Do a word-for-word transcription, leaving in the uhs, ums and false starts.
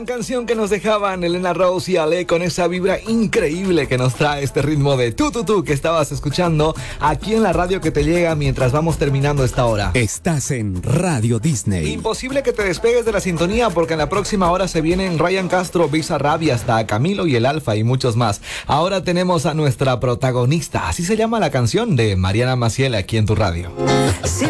Canción que nos dejaban Elena Rose y Ale con esa vibra increíble que nos trae este ritmo de tu tu tu que estabas escuchando aquí en la radio que te llega mientras vamos terminando esta hora. Estás en Radio Disney. Imposible que te despegues de la sintonía porque en la próxima hora se vienen Ryan Castro, Visa Rabia, hasta Camilo y el Alfa y muchos más. Ahora tenemos a nuestra protagonista, así se llama la canción de Mariana Maciel aquí en tu radio. Sí.